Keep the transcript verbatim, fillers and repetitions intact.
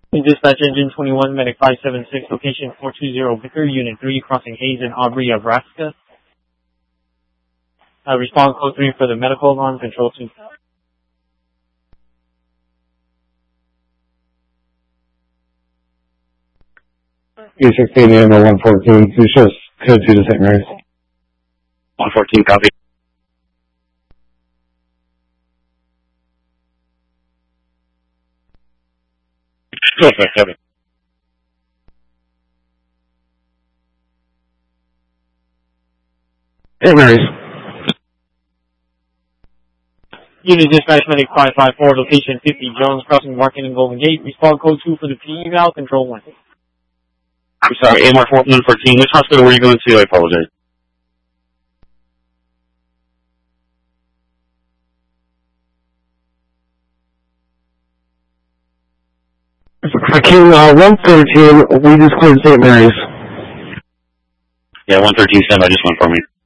Dispatch Engine twenty-one, Medic five seven six, location four two zero, Vicar, Unit three, crossing Hayes and Aubrey, Nebraska. Uh, respond code three for the medical alarm, control two. U sixteen, number one fourteen, who shows code two to Saint Mary's? one fourteen, copy. Perfect, copy. Saint Mary's. Unit Dispatch Medic five five four, location fifty, Jones, crossing Market and Golden Gate. Respond code two for the P eval, control one. I'm sorry, A M R one fourteen, which hospital were you going to? I apologize. For King uh, one thirteen, we just cleared Saint Mary's. Yeah, one thirteen, stand by, just one for me.